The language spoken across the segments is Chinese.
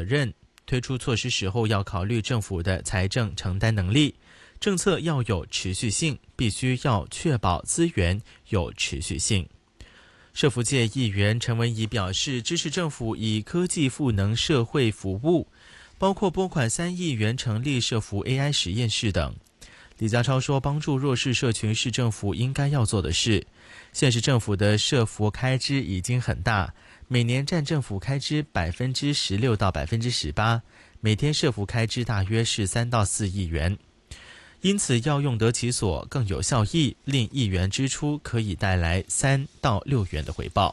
任，推出措施时候要考虑政府的财政承担能力，政策要有持续性，必须要确保资源有持续性。社福界议员陈文仪表示，支持政府以科技赋能社会服务，包括拨款3亿元成立社福 AI 实验室等。李家超说，帮助弱势社群是政府应该要做的事。现时政府的社福开支已经很大，每年占政府开支16%到18%，每天社福开支大约是3到4亿元。因此要用得其所，更有效益，令1元支出可以带来3到6元的回报。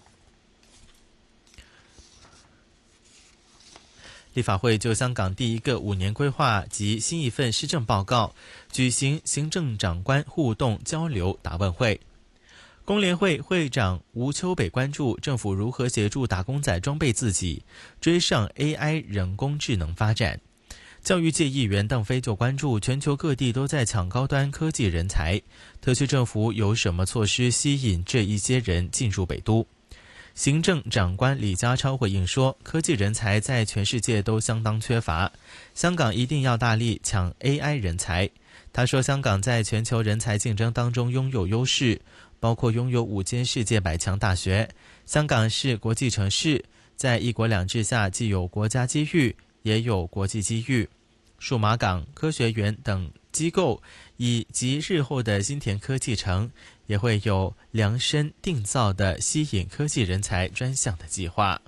立法会就香港第一个5年规划及新一份施政报告举行行政长官互动交流答问会。工联会会长吴秋北关注政府如何协助打工仔装备自己，追上 AI 人工智能发展。教育界议员邓飞就关注全球各地都在抢高端科技人才，特区政府有什么措施吸引这一些人进入北都？行政长官李家超回应说，科技人才在全世界都相当缺乏，香港一定要大力抢 AI 人才。他说，香港在全球人才竞争当中拥有优势，包括拥有5间世界100强大学。香港是国际城市，在一国两制下既有国家机遇，也有国际机遇。数码港、科学园等机构以及日后的新田科技城也会有量身定造的吸引科技人才专项的计划。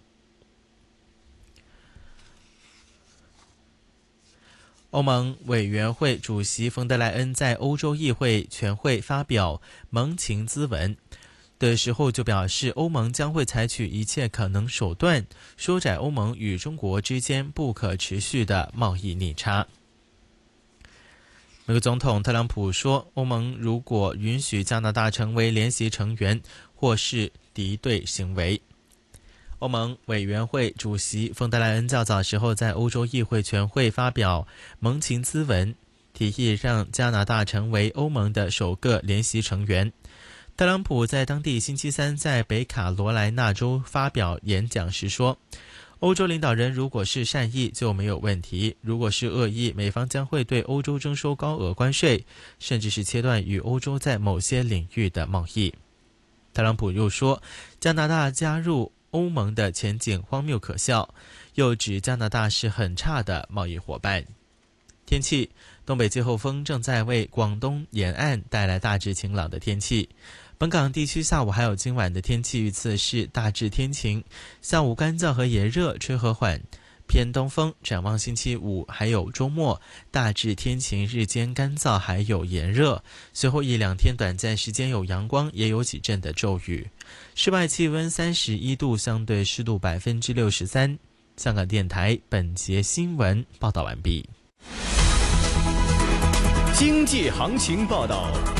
欧盟委员会主席冯德莱恩在欧洲议会全会发表盟情咨文的时候就表示，欧盟将会采取一切可能手段缩窄欧盟与中国之间不可持续的贸易逆差。美国总统特朗普说，欧盟如果允许加拿大成为联席成员，或是敌对行为。欧盟委员会主席冯德莱恩较早时候在欧洲议会全会发表盟情咨文，提议让加拿大成为欧盟的首个联席成员。特朗普在当地星期三在北卡罗来纳州发表演讲时说，欧洲领导人如果是善意就没有问题，如果是恶意，美方将会对欧洲征收高额关税，甚至是切断与欧洲在某些领域的贸易。特朗普又说，加拿大加入欧盟的前景荒谬可笑，又指加拿大是很差的贸易伙伴。天气，东北季候风正在为广东沿岸带来大致晴朗的天气。本港地区下午还有今晚的天气预测是大致天晴，下午干燥和炎热，吹和缓偏东风。展望星期五还有周末，大致天晴，日间干燥还有炎热，随后1-2天短暂时间有阳光，也有几阵的骤雨。室外气温31度，相对湿度63%。香港电台本节新闻报道完毕。 经济行情报道。